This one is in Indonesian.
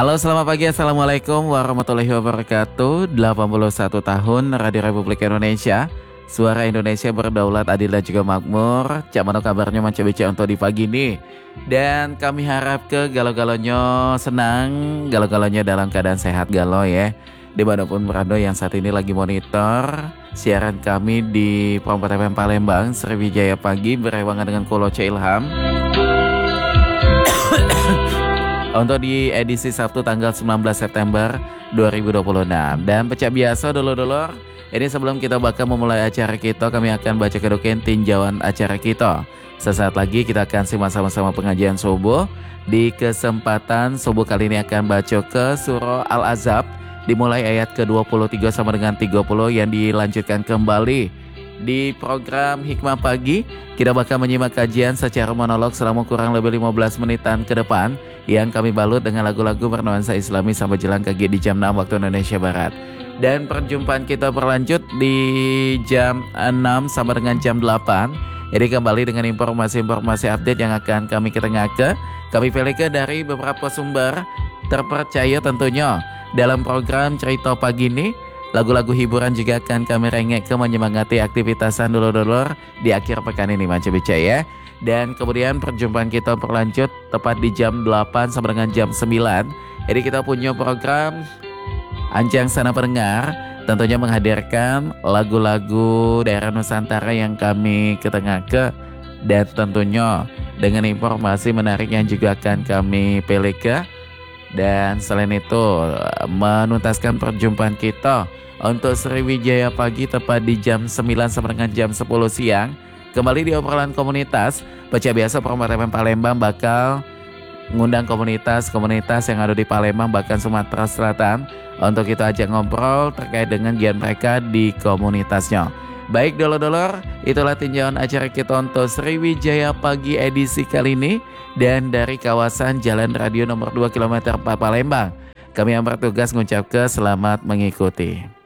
Halo, selamat pagi. Assalamualaikum warahmatullahi wabarakatuh. 81 tahun Radio Republik Indonesia. Suara Indonesia berdaulat, adil dan juga makmur. Cak mano kabarnya manca beca untuk di pagi ini. Dan kami harap ke galau-galaunya senang, galau-galaunya dalam keadaan sehat galau ya. Dimanapun berada yang saat ini lagi monitor siaran kami di Prompt FM Palembang, Sriwijaya Pagi berewangan dengan Koloce Ilham. Untuk di edisi Sabtu tanggal 19 September 2026. Dan pecah biasa dulur-dulur, ini sebelum kita bakal memulai acara kita, kami akan baca kedudukan tinjauan acara kita. Sesaat lagi kita akan simak sama-sama pengajian subuh. Di kesempatan subuh kali ini akan baca ke surah Al-Ahzab, dimulai ayat ke-23 sama dengan 30 yang dilanjutkan kembali. Di program Hikmah Pagi, kita bakal menyimak kajian secara monolog selama kurang lebih 15 menitan ke depan yang kami balut dengan lagu-lagu bernuansa Islami sampai jelang kaki di jam 6 waktu Indonesia Barat. Dan perjumpaan kita berlanjut di jam 6 sampai dengan jam 8. Jadi kembali dengan informasi-informasi update yang akan kami ketengahkan. Kami pilih dari beberapa sumber terpercaya tentunya. Dalam program Cerita Pagi ini, lagu-lagu hiburan juga akan kami rengek ke menyemangati aktivitasan dulur-dulur di akhir pekan ini Manca Beca ya. Dan kemudian perjumpaan kita berlanjut tepat di jam 8 sampai dengan jam 9. Jadi kita punya program Anjang Sana Pendengar, tentunya menghadirkan lagu-lagu daerah Nusantara yang kami ketengahkan. Dan tentunya dengan informasi menarik yang juga akan kami pilih ke. Dan selain itu menuntaskan perjumpaan kita untuk Sriwijaya Pagi tepat di jam 9 sampai dengan jam 10 siang. Kembali di obrolan komunitas, baca biasa Prompt FM Palembang bakal ngundang komunitas yang ada di Palembang bahkan Sumatera Selatan untuk kita ajak ngobrol terkait dengan gian mereka di komunitasnya. Baik dulur-dulur, itulah tinjauan acara kita untuk Sriwijaya Pagi edisi kali ini. Dan dari kawasan Jalan Radio nomor 2 km 4 Palembang, kami yang bertugas mengucapkan selamat mengikuti.